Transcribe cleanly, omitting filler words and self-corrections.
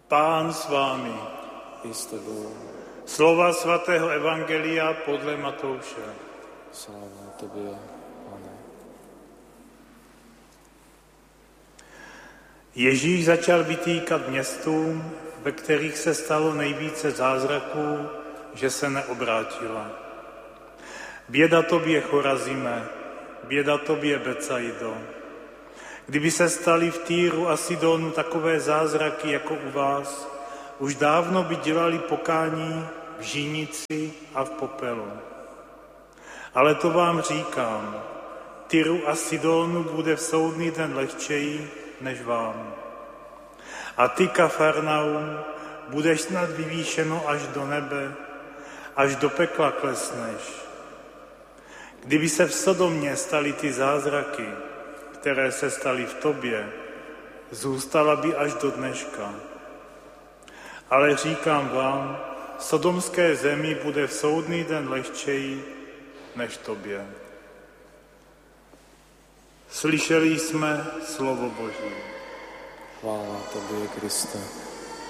Pán s vámi. I s tebou. Slova svatého Evangelia podle Matouše. Sláva tobě, Pane. Ježíš začal vytýkat městům, ve kterých se stalo nejvíce zázraků, že se neobrátila. Běda tobě, Chorazime, běda tobě, Becaido. Kdyby se staly v Týru a Sidonu takové zázraky jako u vás, už dávno by dělali pokání v žínici a v popelu. Ale to vám říkám, Tyru a Sidonu bude v soudný den lehčeji než vám. A ty, Kafarnaum, budeš snad vyvýšeno až do nebe, až do pekla klesneš. Kdyby se v Sodomě staly ty zázraky, které se staly v tobě, zůstala by až do dneška. Ale říkám vám, v sodomské zemi bude v soudný den lehčeji než tobě. Slyšeli jsme slovo Boží. Chvála tobě, Kriste.